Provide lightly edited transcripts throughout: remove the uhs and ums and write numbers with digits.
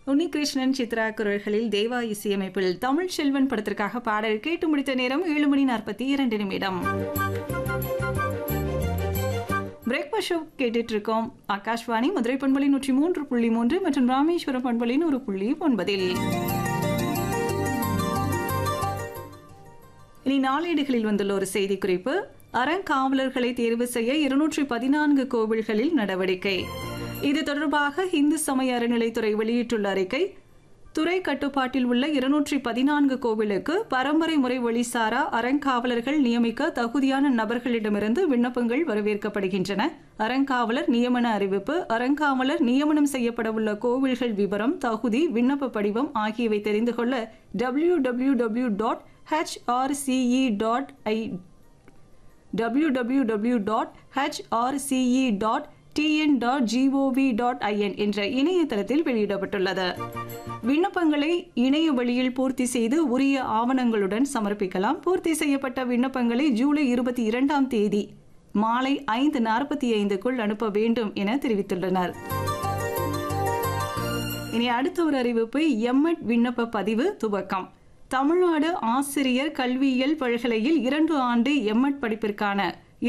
உன்னிகிருஷ்ணன் சித்ரா குரல்களில் தேவா இசையமைப்பில் தமிழ் செல்வன் படத்திற்காக பாடல் கேட்டு முடித்த நேரம் 7:42 பிரேக்ஃபாஸ்ட் ஷோ கேட்டுட்டு இருக்கோம். ஆகாஷ்வாணி மதுரை பண்பலை 103.3 மற்றும் ராமேஸ்வரம் பண்பலை 100.9. இனி நாளேடுகளில் வந்துள்ள ஒரு செய்தி குறிப்பு. அறங்காவலர்களை தேர்வு செய்ய 214 கோவில்களில் நடவடிக்கை. இது தொடர்பாக இந்து சமய அறநிலைத்துறை வெளியிட்டுள்ள அறிக்கை, துறை கட்டுப்பாட்டில் உள்ள 214 கோவிலுக்கு பரம்பரை முறை வழிசாரா அறங்காவலர்கள் நியமிக்க தகுதியான நபர்களிடமிருந்து விண்ணப்பங்கள் வரவேற்கப்படுகின்றன. அறங்காவலர் நியமன அறிவிப்பு, அறங்காவலர் நியமனம் செய்யப்படவுள்ள கோவில்கள் விவரம், தகுதி, விண்ணப்ப படிவம் ஆகியவை தெரிந்து கொள்ள www.hrce.tn.gov.in என்ற இணையதளத்தில் வெளியிடப்பட்டுள்ளது. விண்ணப்பங்களை இணைய வழியில் பூர்த்தி செய்து உரிய ஆவணங்களுடன் சமர்ப்பிக்கலாம். பூர்த்தி செய்யப்பட்ட விண்ணப்பங்களை ஜூலை 22 மாலை 5:45 அனுப்ப வேண்டும் என தெரிவித்துள்ளனர். இனி அடுத்த ஒரு அறிவிப்பு. எம்எட் விண்ணப்ப பதிவு துவக்கம். தமிழ்நாடு ஆசிரியர் கல்வியியல் பல்கலையில் 2 ஆண்டு எம்எட் படிப்பிற்கான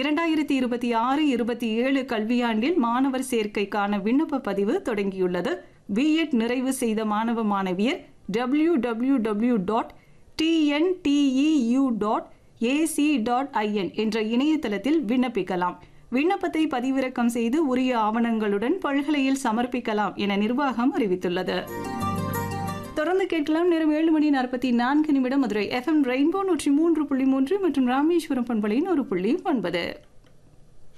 2026-27 கல்வியாண்டில் மாணவர் சேர்க்கைக்கான விண்ணப்ப பதிவு தொடங்கியுள்ளது. பிஎட் நிறைவு செய்த மாணவ மாணவியர் www.tnteu.ac.in என்ற இணையதளத்தில் விண்ணப்பிக்கலாம். விண்ணப்பத்தை பதிவிறக்கம் செய்து உரிய ஆவணங்களுடன் பல்கலையில் சமர்ப்பிக்கலாம் என நிர்வாகம் அறிவித்துள்ளது. தொடர்ந்து கேட்கலாம். நேரம் 7:44 மதுரை FM ரெயின்போ 103.3 மற்றும் ராமேஸ்வரம் பண்பலை 100.9.